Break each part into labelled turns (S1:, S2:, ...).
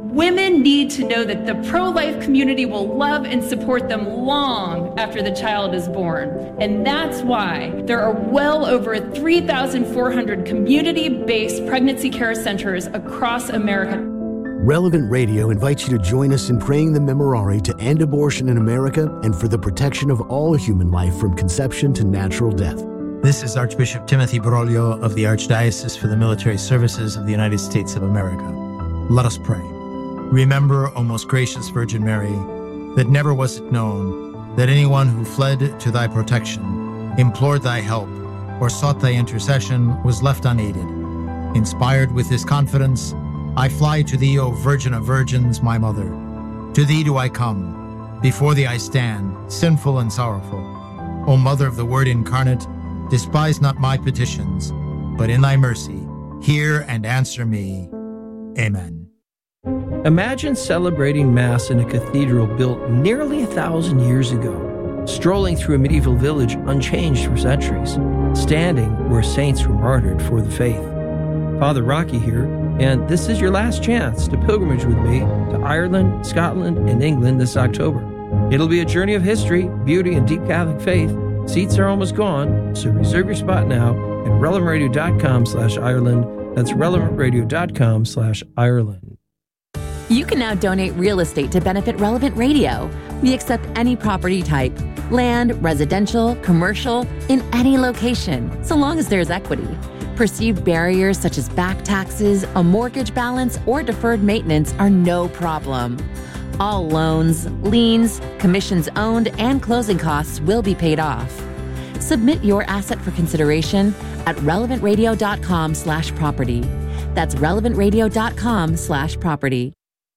S1: Women need to know that the pro-life community will love and support them long after the child is born. And that's why there are well over 3,400 community-based pregnancy care centers across America.
S2: Relevant Radio invites you to join us in praying the Memorare to end abortion in America and for the protection of all human life from conception to natural death.
S3: This is Archbishop Timothy Broglio of the Archdiocese for the Military Services of the United States of America. Let us pray. Remember, O most gracious Virgin Mary, that never was it known that anyone who fled to thy protection, implored thy help, or sought thy intercession was left unaided. Inspired with this confidence, I fly to thee, O Virgin of Virgins, my Mother. To thee do I come. Before thee I stand, sinful and sorrowful. O Mother of the Word incarnate, despise not my petitions, but in thy mercy, hear and answer me. Amen.
S4: Imagine celebrating Mass in a cathedral built nearly 1,000 years ago, strolling through a medieval village unchanged for centuries, standing where saints were martyred for the faith. Father Rocky here, and this is your last chance to pilgrimage with me to Ireland, Scotland, and England this October. It'll be a journey of history, beauty, and deep Catholic faith. Seats are almost gone, so reserve your spot now at relevantradio.com/Ireland. That's relevantradio.com/Ireland.
S5: You can now donate real estate to benefit Relevant Radio. We accept any property type, land, residential, commercial, in any location, so long as there's equity. Perceived barriers such as back taxes, a mortgage balance, or deferred maintenance are no problem. All loans, liens, commissions owned, and closing costs will be paid off. Submit your asset for consideration at relevantradio.com/property. That's relevantradio.com/property.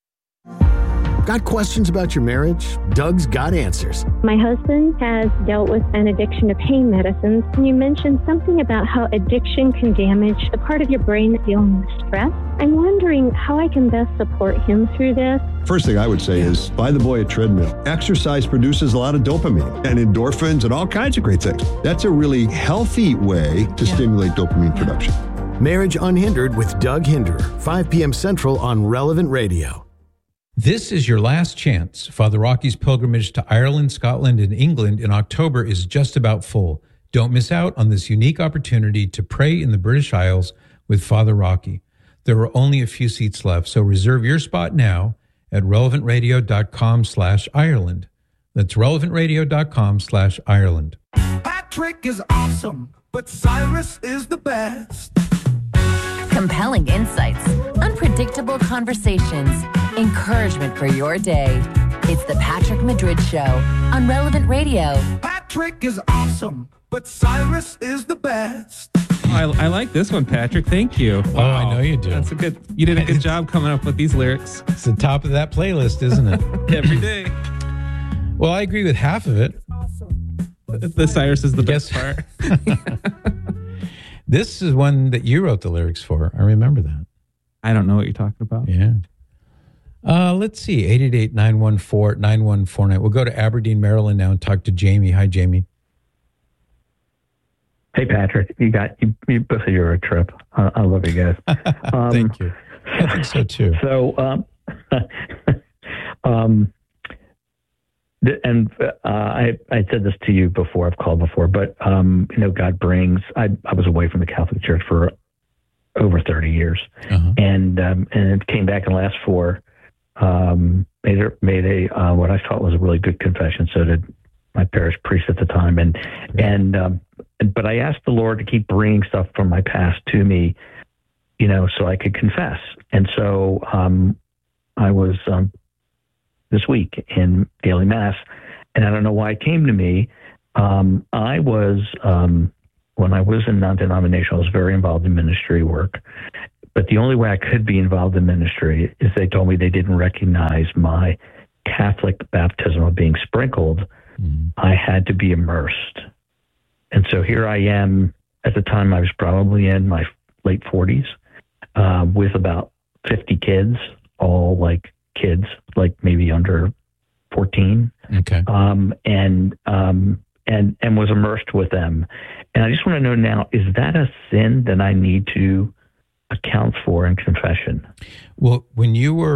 S2: Got questions about your marriage? Doug's got answers.
S6: My husband has dealt with an addiction to pain medicines. You mentioned something about how addiction can damage the part of your brain that's dealing with stress. I'm wondering how I can best support him through this.
S7: First thing I would say is buy the boy a treadmill. Exercise produces a lot of dopamine and endorphins and all kinds of great things. That's a really healthy way to stimulate dopamine production.
S2: Marriage Unhindered with Doug Hinder, 5 p.m. Central on Relevant Radio.
S8: This is your last chance. Father Rocky's pilgrimage to Ireland, Scotland, and England in October is just about full. Don't miss out on this unique opportunity to pray in the British Isles with Father Rocky. There are only a few seats left, so reserve your spot now at relevantradio.com/Ireland. That's relevantradio.com/Ireland.
S9: Patrick is awesome, but Cyrus is the best.
S5: Compelling insights, unpredictable conversations, encouragement for your day. It's the Patrick Madrid Show on Relevant Radio.
S9: Patrick is awesome, but Cyrus is the best.
S10: I like this one, Patrick. Thank you.
S8: Wow. Oh, I know you do.
S10: That's you did a good job coming up with these lyrics.
S8: It's the top of that playlist, isn't it?
S10: Every day.
S8: Well, I agree with half of it.
S10: The Cyrus is the best part.
S8: This is one that you wrote the lyrics for. I remember that.
S10: I don't know what you're talking about.
S8: Yeah. Let's see. 888-914-9149. We'll go to Aberdeen, Maryland now and talk to Jamie. Hi, Jamie.
S11: Hey, Patrick. You both of you are a trip. I love you guys.
S8: Thank you. I think so too.
S11: So, I said this to you before, I've called before, but, God brings, I was away from the Catholic Church for over 30 years. Uh-huh. And it came back in the last 4, made a what I thought was a really good confession. So did my parish priest at the time. But I asked the Lord to keep bringing stuff from my past to me, so I could confess. And so, I was, this week in daily mass, and I don't know why it came to me. I was, when I was in non-denominational, I was very involved in ministry work, but the only way I could be involved in ministry is they told me they didn't recognize my Catholic baptism of being sprinkled. Mm-hmm. I had to be immersed. And so here I am. At the time, I was probably in my late 40s, with about 50 kids, all kids, maybe under 14.
S8: Okay.
S11: And was immersed with them. And I just want to know now, is that a sin that I need to account for in confession?
S8: Well, when you were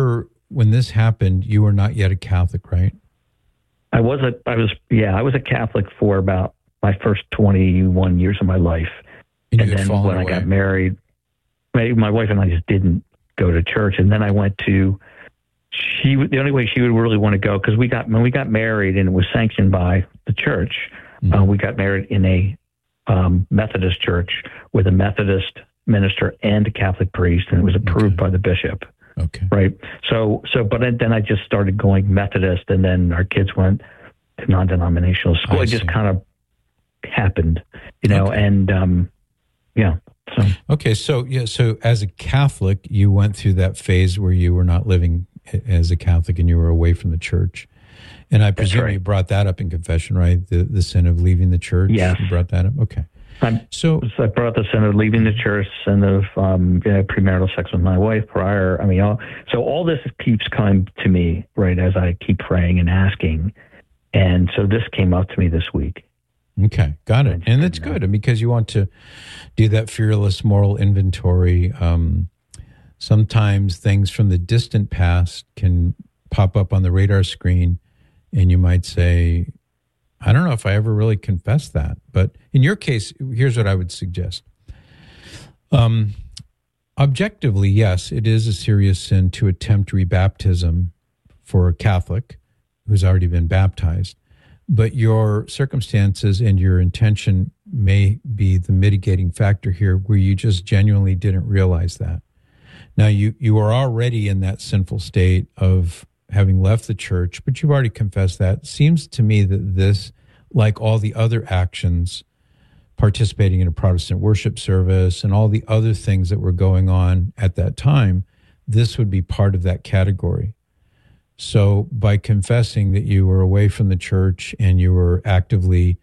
S8: when this happened, you were not yet a Catholic, right?
S11: I was a Catholic for about my first 21 years of my life.
S8: And
S11: then when I got married, my wife and I just didn't go to church. And then I went to, the only way she would really want to go, because when we got married and it was sanctioned by the church, we got married in a Methodist church with a Methodist minister and a Catholic priest, and it was approved by the bishop.
S8: Okay.
S11: Right. But then I just started going Methodist, and then our kids went to non-denominational school. It just kind of happened, and yeah. So.
S8: Okay. So as a Catholic, you went through that phase where you were not living as a Catholic and you were away from the church. And I presume you brought that up in confession, right? The sin of leaving the church.
S11: Yes.
S8: You brought that up. Okay.
S11: So I brought the sin of leaving the church, sin of premarital sex with my wife prior. So all this keeps coming to me, right, as I keep praying and asking. And so this came up to me this week.
S8: Okay, got it. And that's good because you want to do that fearless moral inventory. Sometimes things from the distant past can pop up on the radar screen, and you might say, I don't know if I ever really confessed that. But in your case, here's what I would suggest. Objectively, yes, it is a serious sin to attempt rebaptism for a Catholic who's already been baptized. But your circumstances and your intention may be the mitigating factor here, where you just genuinely didn't realize that. Now, you are already in that sinful state of having left the church, but you've already confessed that. It seems to me that this, like all the other actions, participating in a Protestant worship service and all the other things that were going on at that time, this would be part of that category. So by confessing that you were away from the church and you were actively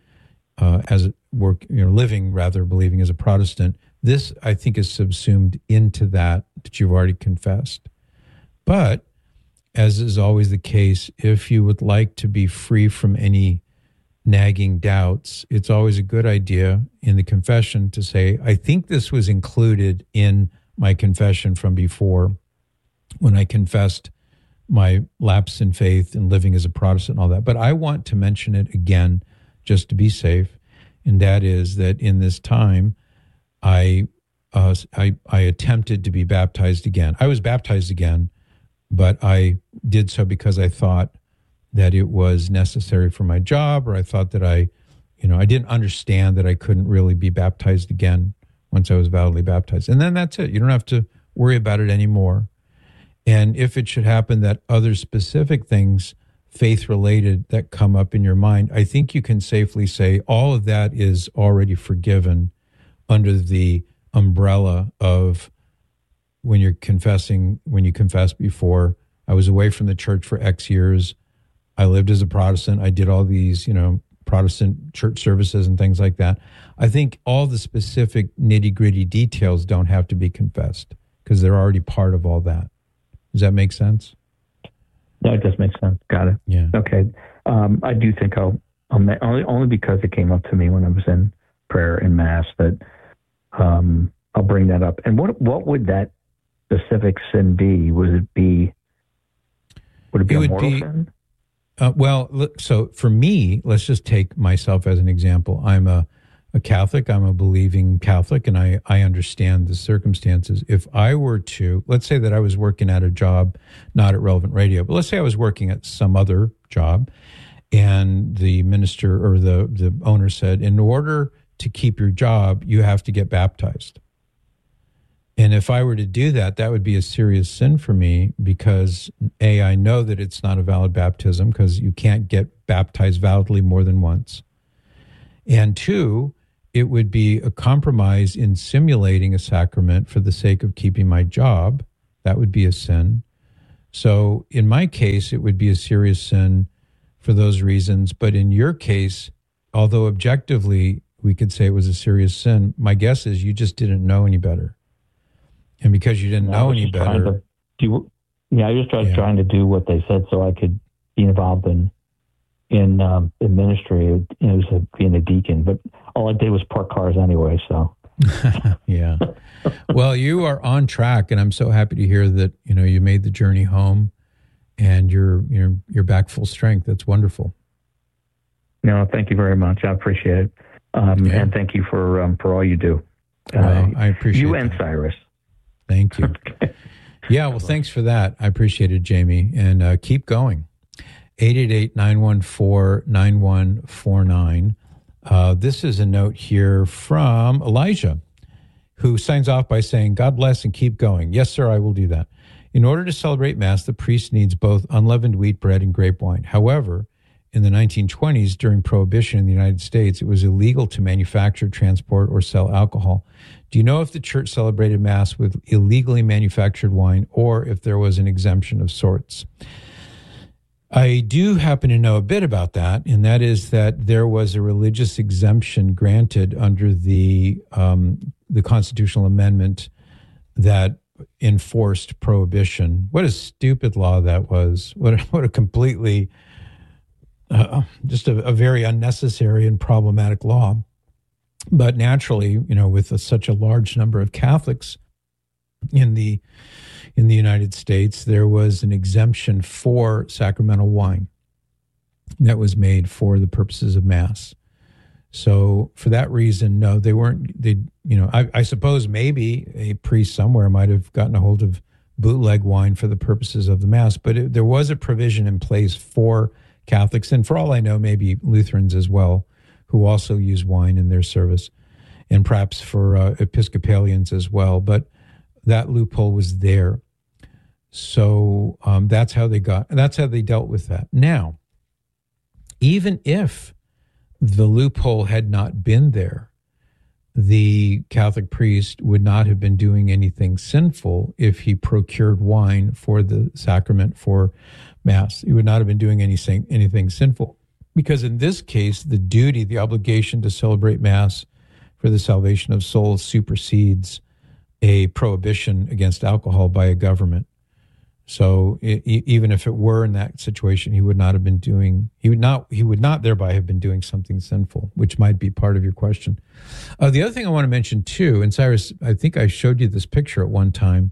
S8: living, believing as a Protestant, this, I think, is subsumed into that you've already confessed. But as is always the case, if you would like to be free from any nagging doubts, it's always a good idea in the confession to say, I think this was included in my confession from before when I confessed my lapse in faith and living as a Protestant and all that. But I want to mention it again just to be safe, and that is that in this time, I attempted to be baptized again. I was baptized again, but I did so because I thought that it was necessary for my job, or I thought that I didn't understand that I couldn't really be baptized again once I was validly baptized. And then that's it. You don't have to worry about it anymore. And if it should happen that other specific things, faith-related, that come up in your mind, I think you can safely say all of that is already forgiven under the umbrella of when you confessed before, I was away from the church for X years, I lived as a Protestant, I did all these, Protestant church services and things like that. I think all the specific nitty-gritty details don't have to be confessed because they're already part of all that. Does that make sense?
S11: No, it does make sense. Got it.
S8: Yeah.
S11: Okay. I do think I'll only because it came up to me when I was in prayer in Mass that I'll bring that up. And what would that specific sin be? Would it be a mortal sin?
S8: So for me, let's just take myself as an example. I'm a Catholic, I'm a believing Catholic, and I understand the circumstances. If I were to, let's say that I was working at a job, not at Relevant Radio, but let's say I was working at some other job, and the minister or the owner said, in order to keep your job, you have to get baptized. And if I were to do that, that would be a serious sin for me because, A, I know that it's not a valid baptism because you can't get baptized validly more than once. And two, it would be a compromise in simulating a sacrament for the sake of keeping my job. That would be a sin. So in my case, it would be a serious sin for those reasons. But in your case, although objectively we could say it was a serious sin, my guess is you just didn't know any better. And because you didn't know any better.
S11: I just was trying to do what they said so I could be involved in ministry. It was being a deacon, but all I did was park cars anyway. So,
S8: yeah. Well, you are on track, and I'm so happy to hear that you made the journey home. and you're back full strength. That's wonderful.
S11: No, thank you very much. I appreciate it. And thank you for all you do.
S8: I appreciate
S11: you
S8: that.
S11: and Cyrus.
S8: Thank you. Yeah, well, thanks for that. I appreciate it, Jamie. And keep going. 888-914-9149. This is a note here from Elijah, who signs off by saying, God bless and keep going. Yes, sir, I will do that. In order to celebrate Mass, the priest needs both unleavened wheat bread and grape wine. However, in the 1920s, during Prohibition in the United States, it was illegal to manufacture, transport, or sell alcohol. Do you know if the church celebrated Mass with illegally manufactured wine or if there was an exemption of sorts? I do happen to know a bit about that, and that is that there was a religious exemption granted under the constitutional amendment that enforced prohibition. What a stupid law that was. What a completely, just a very unnecessary and problematic law. But naturally, with such a large number of Catholics in the United States, there was an exemption for sacramental wine that was made for the purposes of Mass. So for that reason, no, they weren't. I suppose maybe a priest somewhere might have gotten a hold of bootleg wine for the purposes of the Mass, but there was a provision in place for Catholics, and for all I know, maybe Lutherans as well, who also use wine in their service, and perhaps for Episcopalians as well. But that loophole was there. So that's how they dealt with that. Now, even if the loophole had not been there, the Catholic priest would not have been doing anything sinful if he procured wine for the sacrament for Mass. He would not have been doing anything sinful, because in this case, the duty, the obligation to celebrate Mass for the salvation of souls supersedes a prohibition against alcohol by a government. So even if it were in that situation, he would not thereby have been doing something sinful, which might be part of your question. The other thing I want to mention too, and Cyrus, I think I showed you this picture at one time,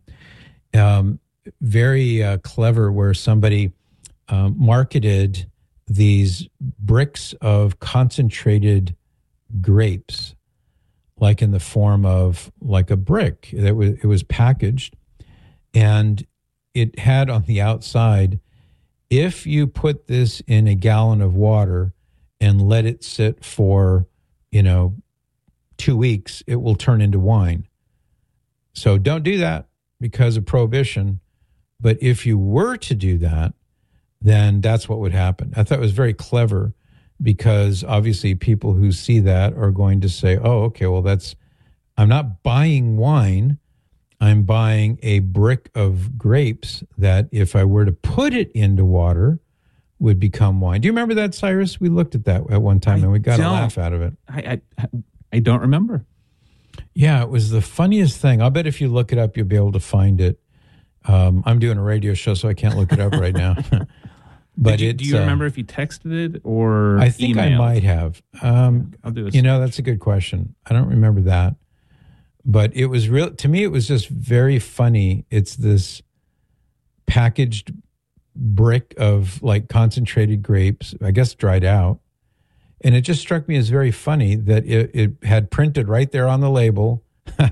S8: very clever, where somebody marketed these bricks of concentrated grapes, like in the form of like a brick. It was packaged, and it had on the outside, if you put this in a gallon of water and let it sit for, 2 weeks, it will turn into wine. So don't do that because of prohibition. But if you were to do that, then that's what would happen. I thought it was very clever, because obviously people who see that are going to say, oh, okay, well, I'm not buying wine. I'm buying a brick of grapes that if I were to put it into water would become wine. Do you remember that, Cyrus? We looked at that at one time and we got a laugh out of it.
S10: I don't remember.
S8: Yeah, it was the funniest thing. I'll bet if you look it up, you'll be able to find it. I'm doing a radio show, so I can't look it up right now. But
S10: do you remember if you texted it or
S8: I think emailed? I might have.
S10: I'll do a search.
S8: That's a good question. I don't remember that. But it was to me, it was just very funny. It's this packaged brick of like concentrated grapes, I guess dried out. And it just struck me as very funny that it had printed right there on the label.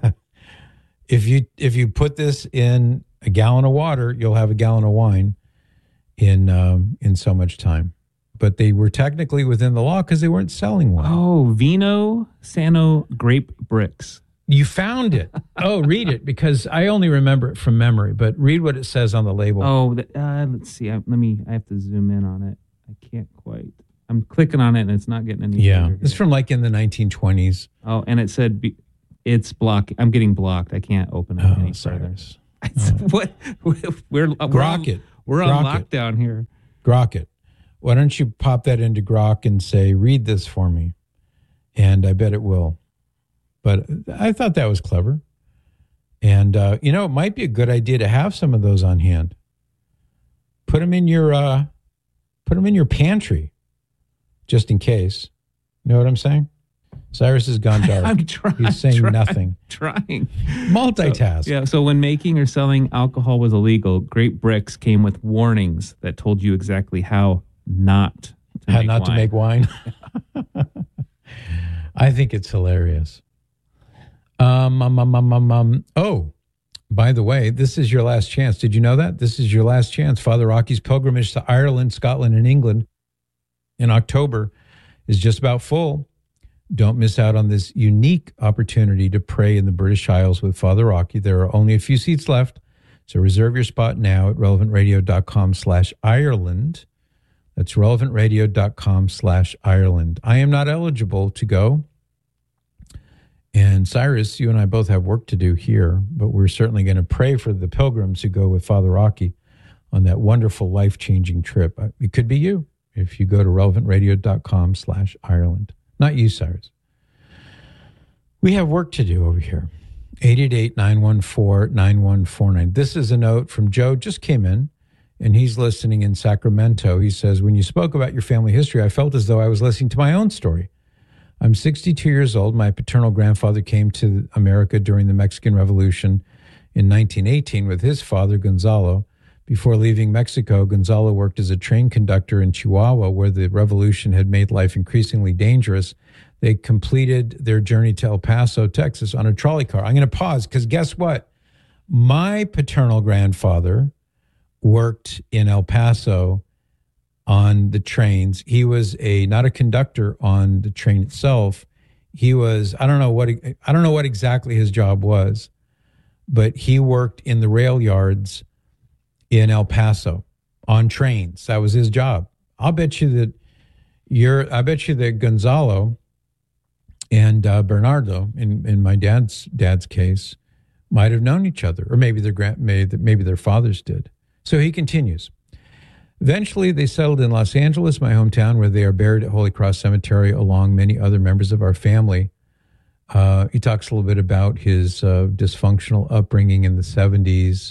S8: If you put this in a gallon of water, you'll have a gallon of wine in so much time. But they were technically within the law because they weren't selling wine.
S10: Oh, Vino Sano grape bricks.
S8: You found it. Oh, read it, because I only remember it from memory, but read what it says on the label.
S10: Oh, let's see. I have to zoom in on it. I can't quite. I'm clicking on it and it's not getting any.
S8: Yeah, it's from like in the 1920s.
S10: Oh, and it said it's blocked. I'm getting blocked. I can't open it any further. What? We're
S8: Grok it.
S10: We're on lockdown here.
S8: Grok it. Why don't you pop that into Grok and say, read this for me? And I bet it will. But I thought that was clever. And, it might be a good idea to have some of those on hand. Put them in your pantry, just in case. You know what I'm saying? Cyrus has gone dark.
S10: I'm trying.
S8: He's saying nothing.
S10: Trying.
S8: Multitask.
S10: So when making or selling alcohol was illegal, Great Bricks came with warnings that told you exactly how not to make wine.
S8: I think it's hilarious. Oh, by the way, this is your last chance. Did you know that? This is your last chance. Father Rocky's pilgrimage to Ireland, Scotland, and England in October is just about full. Don't miss out on this unique opportunity to pray in the British Isles with Father Rocky. There are only a few seats left, so reserve your spot now at relevantradio.com/Ireland. That's relevantradio.com/Ireland. I am not eligible to go. And Cyrus, you and I both have work to do here, but we're certainly going to pray for the pilgrims who go with Father Rocky on that wonderful, life-changing trip. It could be you if you go to relevantradio.com/Ireland. Not you, Cyrus. We have work to do over here. 888-914-9149. This is a note from Joe, just came in, and he's listening in Sacramento. He says, when you spoke about your family history, I felt as though I was listening to my own story. I'm 62 years old. My paternal grandfather came to America during the Mexican Revolution in 1918 with his father, Gonzalo. Before leaving Mexico, Gonzalo worked as a train conductor in Chihuahua, where the revolution had made life increasingly dangerous. They completed their journey to El Paso, Texas on a trolley car. I'm going to pause because guess what? My paternal grandfather worked in El Paso on the trains. He was not a conductor on the train itself. He was, I don't know what exactly his job was, but he worked in the rail yards in El Paso on trains. That was his job. I bet you that Gonzalo and Bernardo, in my dad's case, might have known each other, or maybe their fathers did. So he continues. Eventually, they settled in Los Angeles, my hometown, where they are buried at Holy Cross Cemetery, along many other members of our family. He talks a little bit about his dysfunctional upbringing in the 70s,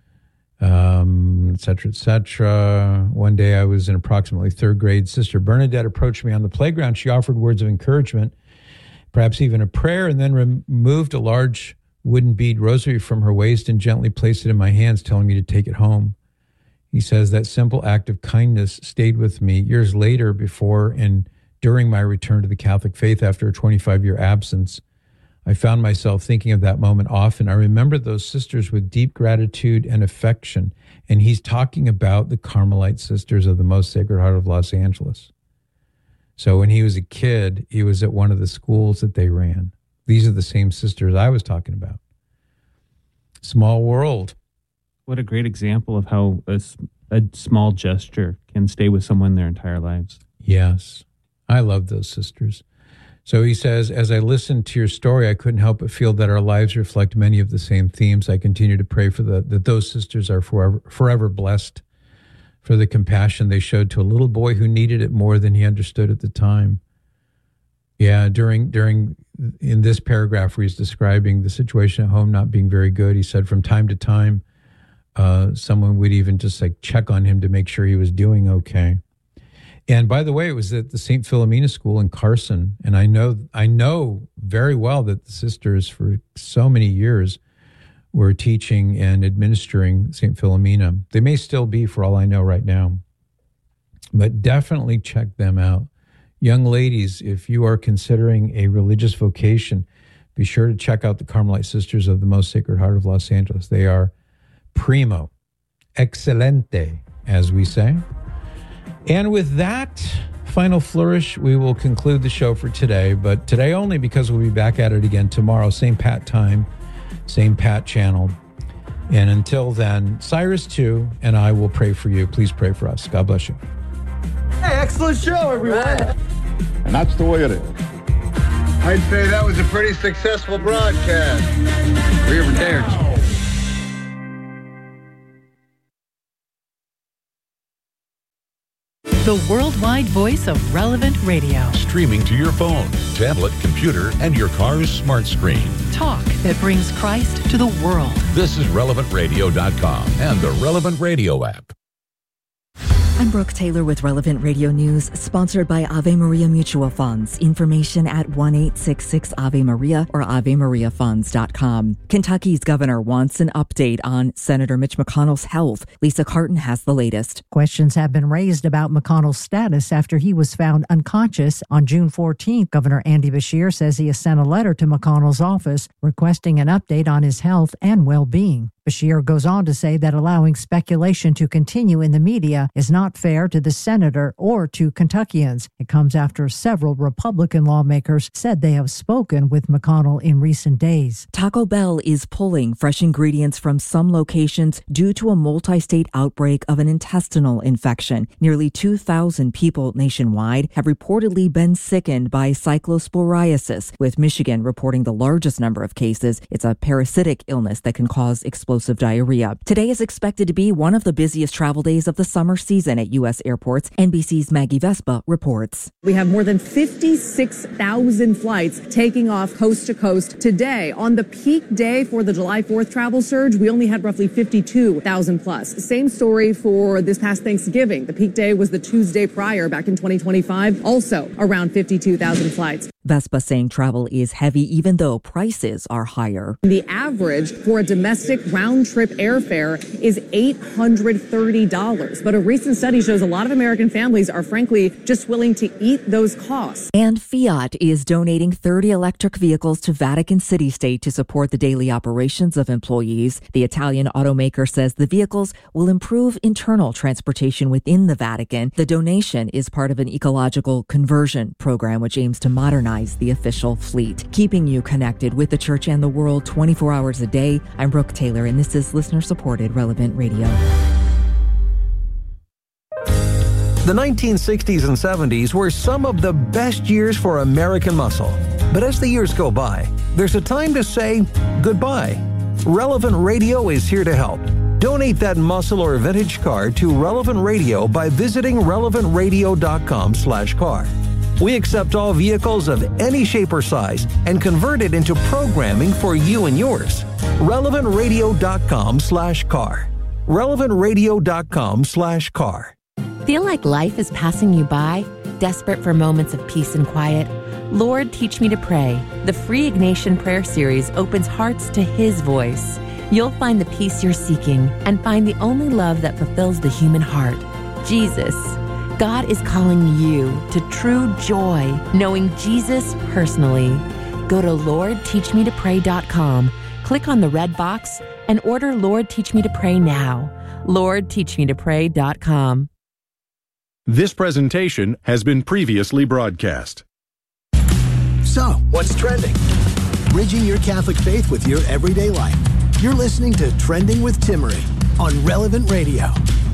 S8: et cetera, et cetera. One day, I was in approximately third grade. Sister Bernadette approached me on the playground. She offered words of encouragement, perhaps even a prayer, and then removed a large wooden bead rosary from her waist and gently placed it in my hands, telling me to take it home. He says that simple act of kindness stayed with me years later, before and during my return to the Catholic faith after a 25-year absence. I found myself thinking of that moment often. I remember those sisters with deep gratitude and affection. And he's talking about the Carmelite Sisters of the Most Sacred Heart of Los Angeles. So when he was a kid, he was at one of the schools that they ran. These are the same sisters I was talking about. Small world.
S10: What a great example of how a small gesture can stay with someone their entire lives.
S8: Yes. I love those sisters. So he says, as I listened to your story, I couldn't help but feel that our lives reflect many of the same themes. I continue to pray for that those sisters are forever blessed for the compassion they showed to a little boy who needed it more than he understood at the time. Yeah, in this paragraph where he's describing the situation at home not being very good, he said from time to time, someone would even just check on him to make sure he was doing okay. And by the way, it was at the St. Philomena School in Carson. And I know very well that the sisters for so many years were teaching and administering St. Philomena. They may still be, for all I know right now. But definitely check them out. Young ladies, if you are considering a religious vocation, be sure to check out the Carmelite Sisters of the Most Sacred Heart of Los Angeles. They are primo, excelente, as we say. And with that final flourish, we will conclude the show for today, but today only because we'll be back at it again tomorrow, same Pat time, same Pat channel. And until then, Cyrus too, and I will pray for you. Please pray for us. God bless you.
S9: Hey, excellent show, everyone.
S7: And that's the way it is.
S12: I'd say that was a pretty successful broadcast. We were there.
S13: The worldwide voice of Relevant Radio.
S14: Streaming to your phone, tablet, computer, and your car's smart screen.
S13: Talk that brings Christ to the world.
S14: This is RelevantRadio.com and the Relevant Radio app.
S15: I'm Brooke Taylor with Relevant Radio News, sponsored by Ave Maria Mutual Funds. Information at 1-866-AVE-MARIA or AveMariaFunds.com. Kentucky's governor wants an update on Senator Mitch McConnell's health. Lisa Carton has the latest.
S16: Questions have been raised about McConnell's status after he was found unconscious on June 14th. Governor Andy Beshear says he has sent a letter to McConnell's office requesting an update on his health and well-being. Beshear goes on to say that allowing speculation to continue in the media is not fair to the senator or to Kentuckians. It comes after several Republican lawmakers said they have spoken with McConnell in recent days.
S15: Taco Bell is pulling fresh ingredients from some locations due to a multi-state outbreak of an intestinal infection. Nearly 2,000 people nationwide have reportedly been sickened by cyclosporiasis, with Michigan reporting the largest number of cases. It's a parasitic illness that can cause explosive diarrhea. Today is expected to be one of the busiest travel days of the summer season at U.S. airports. NBC's Maggie Vespa reports.
S17: We have more than 56,000 flights taking off coast to coast today. On the peak day for the July 4th travel surge, we only had roughly 52,000 plus. Same story for this past Thanksgiving. The peak day was the Tuesday prior back in 2025, also around 52,000 flights.
S15: Vespa saying travel is heavy even though prices are higher.
S17: The average for a domestic round-trip airfare is $830. But a recent study shows a lot of American families are frankly just willing to eat those costs.
S15: And Fiat is donating 30 electric vehicles to Vatican City State to support the daily operations of employees. The Italian automaker says the vehicles will improve internal transportation within the Vatican. The donation is part of an ecological conversion program which aims to modernize the official fleet. Keeping you connected with the church and the world 24 hours a day, I'm Brooke Taylor, and this is listener-supported Relevant Radio.
S4: The 1960s and 70s were some of the best years for American muscle. But as the years go by, there's a time to say goodbye. Relevant Radio is here to help. Donate that muscle or vintage car to Relevant Radio by visiting relevantradio.com/car. We accept all vehicles of any shape or size and convert it into programming for you and yours. relevantradio.com/car. relevantradio.com/car.
S5: Feel like life is passing you by? Desperate for moments of peace and quiet? Lord, Teach Me to Pray. The free Ignatian prayer series opens hearts to His voice. You'll find the peace you're seeking and find the only love that fulfills the human heart, Jesus. God is calling you to true joy, knowing Jesus personally. Go to LordTeachMeToPray.com, click on the red box, and order Lord Teach Me to Pray now. LordTeachMeToPray.com.
S14: This presentation has been previously broadcast.
S2: So, what's trending? Bridging your Catholic faith with your everyday life. You're listening to Trending with Timmerie on Relevant Radio.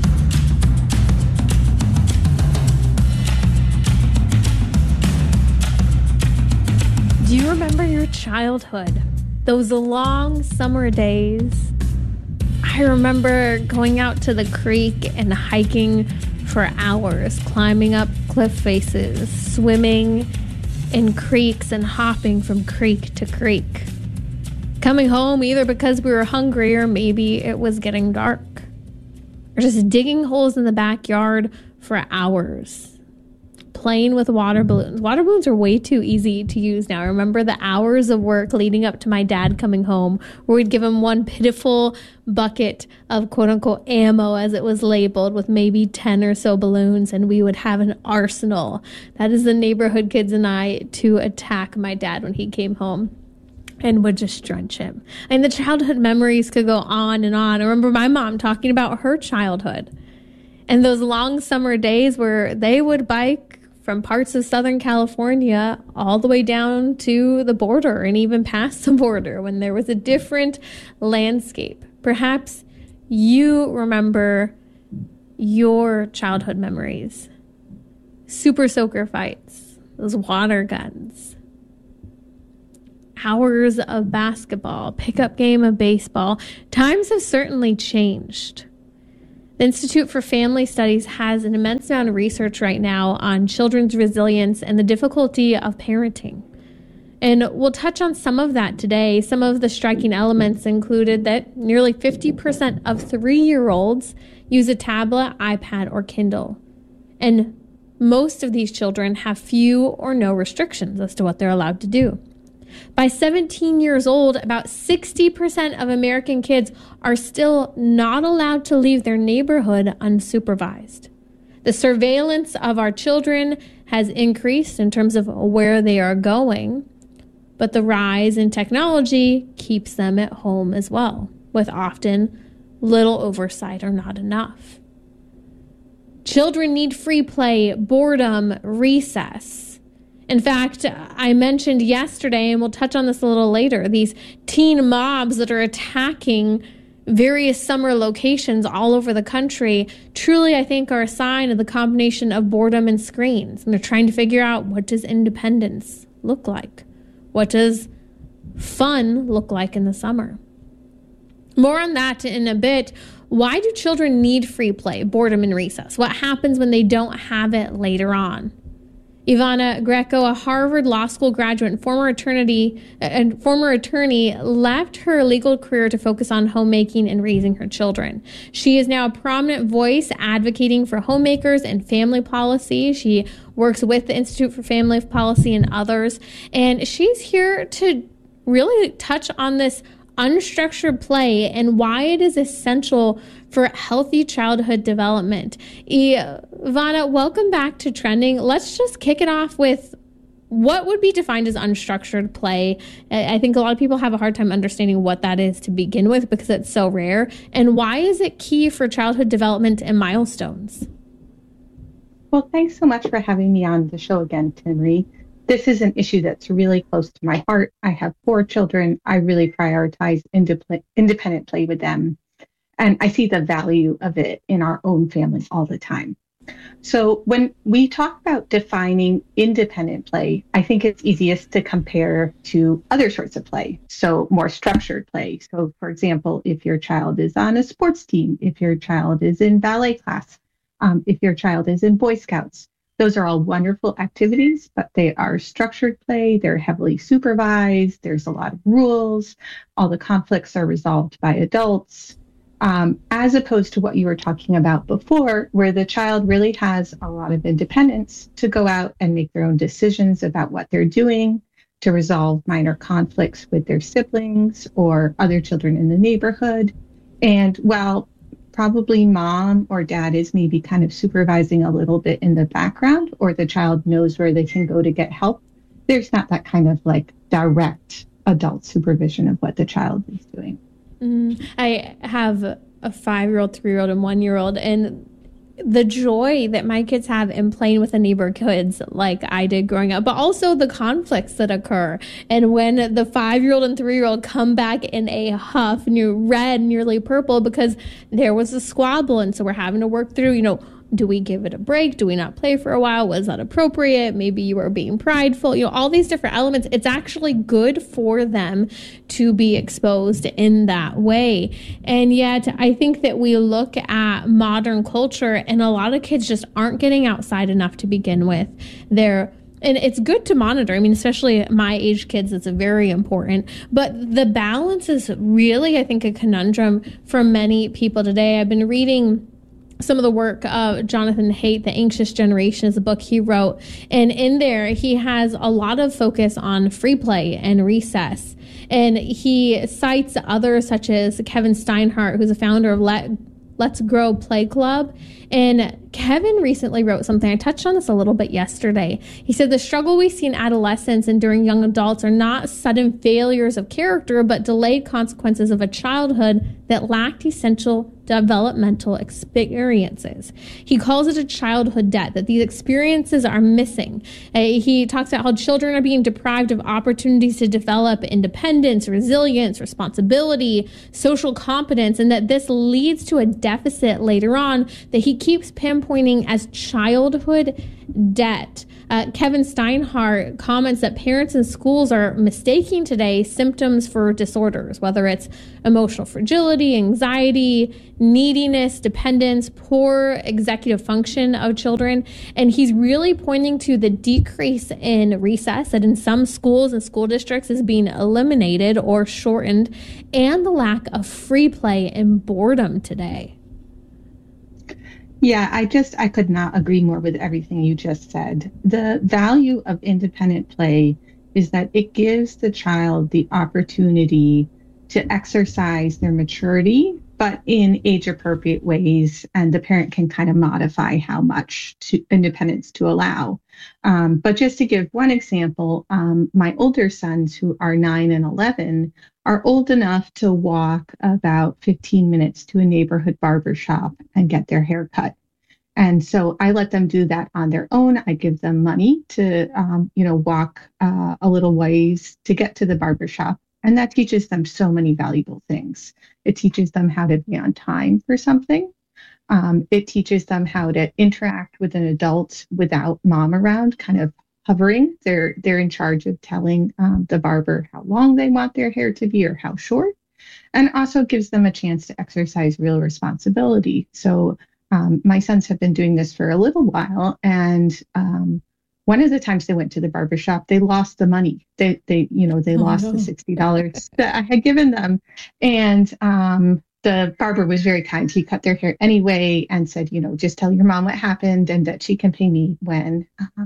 S18: Do you remember your childhood? Those long summer days? I remember going out to the creek and hiking for hours, climbing up cliff faces, swimming in creeks and hopping from creek to creek. Coming home either because we were hungry or maybe it was getting dark. Or just digging holes in the backyard for hours. Playing with water balloons. Water balloons are way too easy to use now. I remember the hours of work leading up to my dad coming home where we'd give him one pitiful bucket of quote-unquote ammo, as it was labeled, with maybe 10 or so balloons, and we would have an arsenal. That is the neighborhood kids and I to attack my dad when he came home and would just drench him. And the childhood memories could go on and on. I remember my mom talking about her childhood and those long summer days where they would bike from parts of Southern California all the way down to the border and even past the border when there was a different landscape. Perhaps you remember your childhood memories. Super soaker fights, those water guns, hours of basketball, pickup game of baseball. Times have certainly changed. The Institute for Family Studies has an immense amount of research right now on children's resilience and the difficulty of parenting. And we'll touch on some of that today. Some of the striking elements included that nearly 50% of 3-year-olds use a tablet, iPad, or Kindle. And most of these children have few or no restrictions as to what they're allowed to do. By 17 years old, about 60% of American kids are still not allowed to leave their neighborhood unsupervised. The surveillance of our children has increased in terms of where they are going, but the rise in technology keeps them at home as well, with often little oversight or not enough. Children need free play, boredom, recess. In fact, I mentioned yesterday, and we'll touch on this a little later, these teen mobs that are attacking various summer locations all over the country truly, I think, are a sign of the combination of boredom and screens. And they're trying to figure out, what does independence look like? What does fun look like in the summer? More on that in a bit. Why do children need free play, boredom, and recess? What happens when they don't have it later on? Ivana Greco, a Harvard Law School graduate and former attorney, left her legal career to focus on homemaking and raising her children. She is now a prominent voice advocating for homemakers and family policy. She works with the Institute for Family Policy and others, and she's here to really touch on this unstructured play and why it is essential for healthy childhood development. Ivana, welcome back to Trending. Let's just kick it off with what would be defined as unstructured play. I think a lot of people have a hard time understanding what that is to begin with because it's so rare. And why is it key for childhood development and milestones?
S19: Well, thanks so much for having me on the show again, Timmerie. This is an issue that's really close to my heart. I have 4 children. I really prioritize independent play with them. And I see the value of it in our own families all the time. So when we talk about defining independent play, I think it's easiest to compare to other sorts of play. So more structured play. So for example, if your child is on a sports team, if your child is in ballet class, if your child is in Boy Scouts, those are all wonderful activities, but they are structured play. They're heavily supervised. There's a lot of rules. All the conflicts are resolved by adults. As opposed to what you were talking about before, where the child really has a lot of independence to go out and make their own decisions about what they're doing, to resolve minor conflicts with their siblings or other children in the neighborhood. And while probably mom or dad is maybe kind of supervising a little bit in the background, or the child knows where they can go to get help, there's not that kind of like direct adult supervision of what the child is doing.
S18: I have a 5-year-old, 3-year-old, and 1-year-old, and the joy that my kids have in playing with the neighbor kids like I did growing up, but also the conflicts that occur. And when the 5-year-old and 3-year-old come back in a huff, red, nearly purple, because there was a squabble, and so we're having to work through, do we give it a break? Do we not play for a while? Was that appropriate? Maybe you were being prideful. All these different elements. It's actually good for them to be exposed in that way. And yet I think that we look at modern culture and a lot of kids just aren't getting outside enough to begin with. And it's good to monitor. I mean, especially my age kids, it's very important. But the balance is really, I think, a conundrum for many people today. I've been reading some of the work of Jonathan Haidt, The Anxious Generation, is a book he wrote. And in there, he has a lot of focus on free play and recess. And he cites others such as Kevin Steinhardt, who's a founder of Let's Grow Play Club. And Kevin recently wrote something. I touched on this a little bit yesterday. He said, the struggle we see in adolescence and during young adults are not sudden failures of character, but delayed consequences of a childhood that lacked essential developmental experiences. He calls it a childhood debt, that these experiences are missing. He talks about how children are being deprived of opportunities to develop independence, resilience, responsibility, social competence, and that this leads to a deficit later on that he keeps pinpointing as childhood debt. Kevin Steinhardt comments that parents and schools are mistaking today symptoms for disorders, whether it's emotional fragility, anxiety, neediness, dependence, poor executive function of children. And he's really pointing to the decrease in recess that in some schools and school districts is being eliminated or shortened, and the lack of free play and boredom today.
S19: Yeah, I could not agree more with everything you just said. The value of independent play is that it gives the child the opportunity to exercise their maturity, but in age appropriate ways. And the parent can kind of modify how much independence to allow. But just to give one example, my older sons, who are 9 and 11, are old enough to walk about 15 minutes to a neighborhood barber shop and get their hair cut. And so I let them do that on their own. I give them money to, walk a little ways to get to the barber shop. And that teaches them so many valuable things. It teaches them how to be on time for something. It teaches them how to interact with an adult without mom around, kind of hovering. They're in charge of telling the barber how long they want their hair to be or how short, and also gives them a chance to exercise real responsibility. So my sons have been doing this for a little while, and one of the times they went to the barbershop, they lost the money. They lost the $60 that I had given them, and the barber was very kind. He cut their hair anyway and said, just tell your mom what happened and that she can pay me when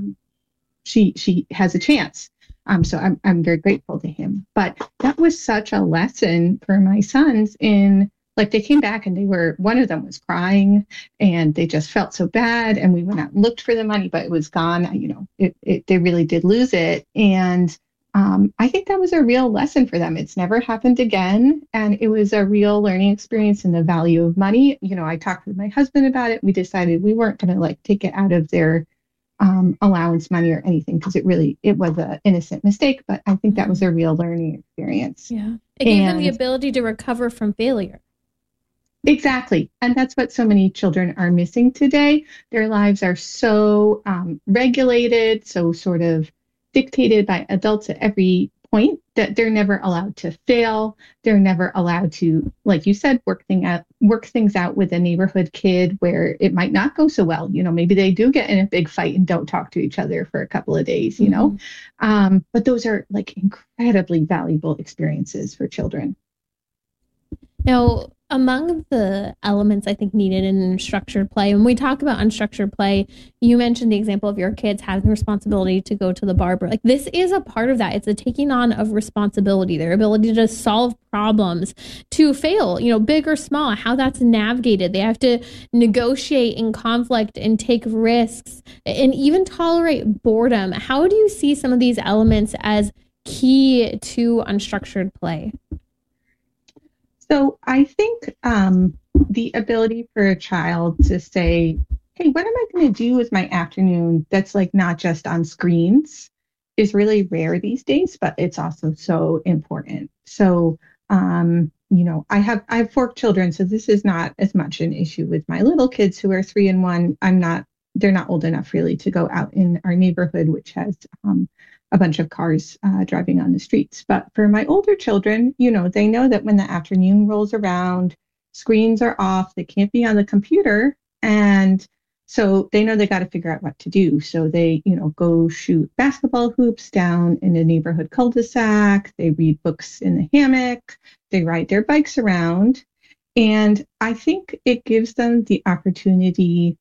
S19: she has a chance. So I'm very grateful to him. But that was such a lesson for my sons in, like, they came back and one of them was crying and they just felt so bad. And we went out and looked for the money, but it was gone. They really did lose it. And I think that was a real lesson for them. It's never happened again. And it was a real learning experience in the value of money. I talked with my husband about it. We decided we weren't going to take it out of their allowance money or anything, because it was an innocent mistake. But I think that was a real learning experience.
S18: Yeah. It gave them the ability to recover from failure.
S19: Exactly. And that's what so many children are missing today. Their lives are so regulated, so sort of dictated by adults at every point, that they're never allowed to fail. They're never allowed to, like you said, work things out with a neighborhood kid where it might not go so well. Maybe they do get in a big fight and don't talk to each other for a couple of days, but those are incredibly valuable experiences for children.
S18: Now, among the elements I think needed in unstructured play, when we talk about unstructured play, you mentioned the example of your kids having the responsibility to go to the barber. This is a part of that. It's a taking on of responsibility, their ability to solve problems, to fail, big or small, how that's navigated. They have to negotiate in conflict and take risks and even tolerate boredom. How do you see some of these elements as key to unstructured play?
S19: So I think the ability for a child to say, hey, what am I going to do with my afternoon that's not just on screens is really rare these days, but it's also so important. So, I have 4 children, so this is not as much an issue with my little kids who are 3 and 1. They're not old enough really to go out in our neighborhood, which has a bunch of cars driving on the streets. But for my older children, they know that when the afternoon rolls around, screens are off, they can't be on the computer. And so they know they got to figure out what to do. So they, go shoot basketball hoops down in a neighborhood cul-de-sac. They read books in the hammock. They ride their bikes around. And I think it gives them the opportunity.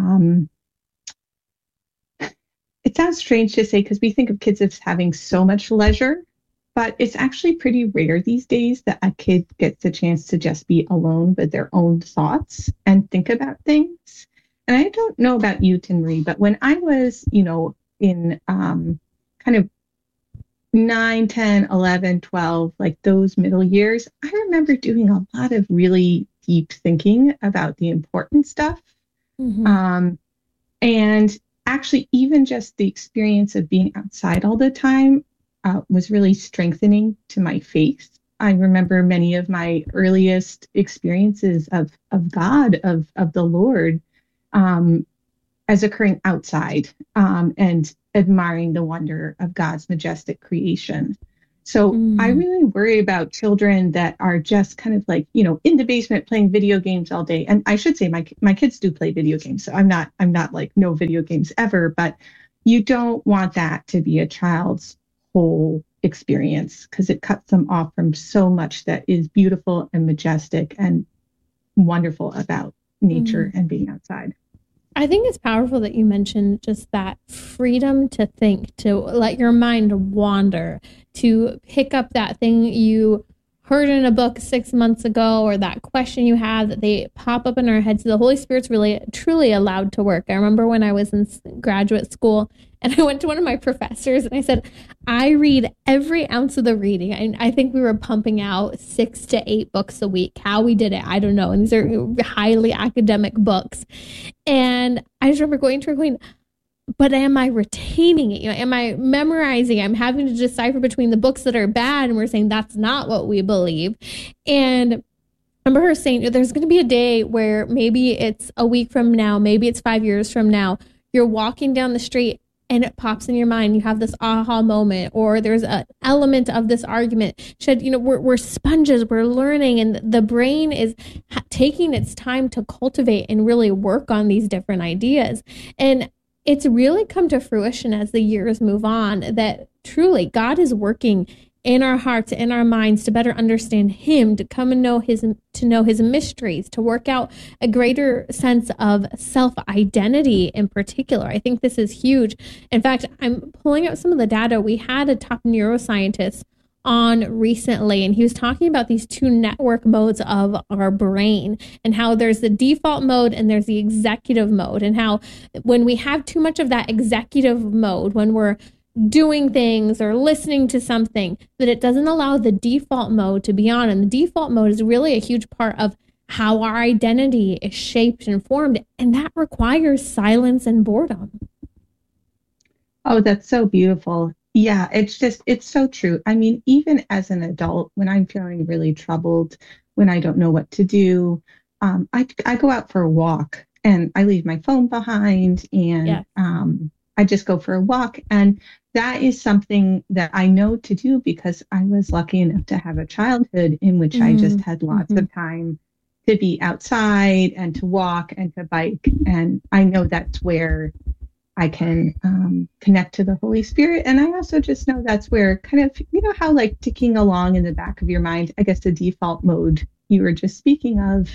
S19: It sounds strange to say because we think of kids as having so much leisure, but it's actually pretty rare these days that a kid gets the chance to just be alone with their own thoughts and think about things. And I don't know about you, Tinmarie, but when I was, in kind of 9, 10, 11, 12, those middle years, I remember doing a lot of really deep thinking about the important stuff. Mm-hmm. And actually, even just the experience of being outside all the time was really strengthening to my faith. I remember many of my earliest experiences of God, of the Lord, as occurring outside and admiring the wonder of God's majestic creation. So I really worry about children that are just kind of in the basement playing video games all day. And I should say my kids do play video games. So I'm not no video games ever, but you don't want that to be a child's whole experience because it cuts them off from so much that is beautiful and majestic and wonderful about nature and being outside.
S18: I think it's powerful that you mentioned just that freedom to think, to let your mind wander, to pick up that thing you heard in a book 6 months ago, or that question you have that they pop up in our heads. The Holy Spirit's really truly allowed to work. I remember when I was in graduate school and I went to one of my professors and I said, I read every ounce of the reading. And I think we were pumping out 6 to 8 books a week. How we did it, I don't know. And these are highly academic books. And I just remember going to her going, but am I retaining it? Am I memorizing? I'm having to decipher between the books that are bad, and we're saying that's not what we believe. And I remember her saying, there's going to be a day where maybe it's a week from now, maybe it's 5 years from now, you're walking down the street and it pops in your mind. You have this aha moment, or there's an element of this argument. She said, we're sponges, we're learning, and the brain is taking its time to cultivate and really work on these different ideas. And it's really come to fruition as the years move on that truly God is working in our hearts, in our minds, to better understand Him, to come and know His mysteries, to work out a greater sense of self-identity in particular. I think this is huge. In fact, I'm pulling out some of the data. We had a top neuroscientist on recently, and he was talking about these 2 network modes of our brain, and how there's the default mode and there's the executive mode, and how when we have too much of that executive mode, when we're doing things or listening to something, that it doesn't allow the default mode to be on. And the default mode is really a huge part of how our identity is shaped and formed, and that requires silence and boredom.
S19: Oh, that's so beautiful. Yeah, it's so true. I mean, even as an adult, when I'm feeling really troubled, when I don't know what to do, I go out for a walk and I leave my phone behind, and I just go for a walk. And that is something that I know to do because I was lucky enough to have a childhood in which I just had lots of time to be outside and to walk and to bike. And I know that's where I can connect to the Holy Spirit. And I also just know that's where kind of, how like ticking along in the back of your mind, I guess the default mode you were just speaking of,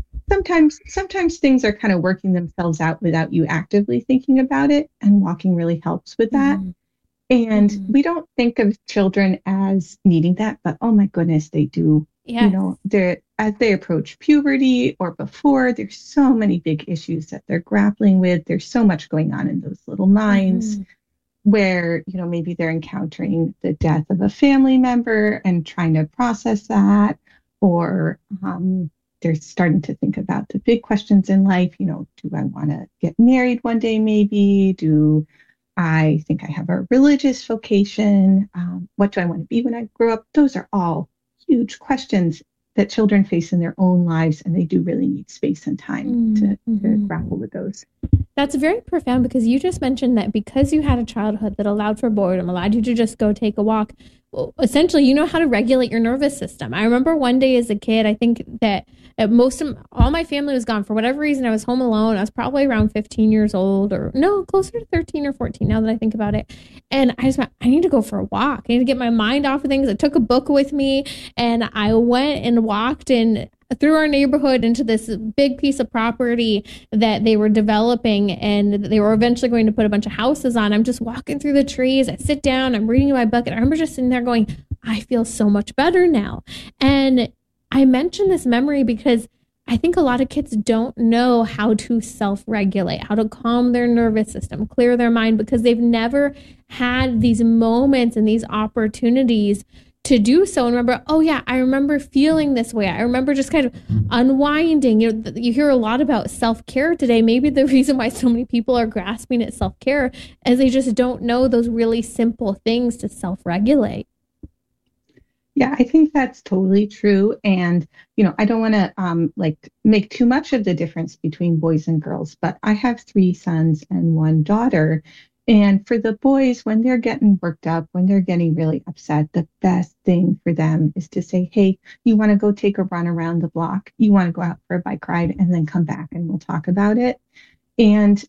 S19: sometimes things are kind of working themselves out without you actively thinking about it. And walking really helps with that. And we don't think of children as needing that, but oh my goodness, they do. Yes. As they approach puberty or before, there's so many big issues that they're grappling with. There's so much going on in those little minds where, maybe they're encountering the death of a family member and trying to process that, or they're starting to think about the big questions in life. Do I want to get married one day? Maybe. Do I think I have a religious vocation? What do I want to be when I grow up? Those are all huge questions that children face in their own lives, and they do really need space and time to grapple with those.
S18: That's very profound, because you just mentioned that because you had a childhood that allowed for boredom, allowed you to just go take a walk, well, essentially you know how to regulate your nervous system. I remember one day as a kid, I think that all my family was gone. For whatever reason, I was home alone. I was probably around 15 years old, or no, closer to 13 or 14 now that I think about it. And I just went, I need to go for a walk. I need to get my mind off of things. I took a book with me and I went and walked through our neighborhood into this big piece of property that they were developing, and they were eventually going to put a bunch of houses on. I'm just walking through the trees. I sit down, I'm reading my book, and I remember just sitting there going, I feel so much better now. And I mention this memory because I think a lot of kids don't know how to self-regulate, how to calm their nervous system, clear their mind, because they've never had these moments and these opportunities to do so. And remember, oh yeah, I remember feeling this way. I remember just kind of unwinding. You hear a lot about self-care today. Maybe the reason why so many people are grasping at self-care is they just don't know those really simple things to self-regulate.
S19: Yeah, I think that's totally true. And, I don't want to make too much of the difference between boys and girls, but I have 3 sons and 1 daughter. And for the boys, when they're getting worked up, when they're getting really upset, the best thing for them is to say, hey, you want to go take a run around the block? You want to go out for a bike ride and then come back and we'll talk about it. And,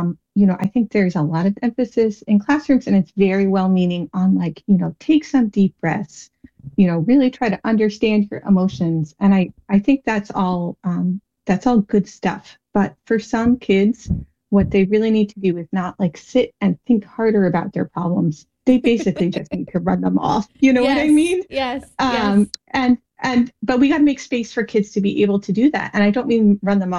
S19: I think there's a lot of emphasis in classrooms, and it's very well-meaning on take some deep breaths, really try to understand your emotions. And I think that's all good stuff. But for some kids, what they really need to do is not like sit and think harder about their problems. They basically just need to run them off. You know what I mean?
S18: Yes.
S19: But we got to make space for kids to be able to do that. And I don't mean run them off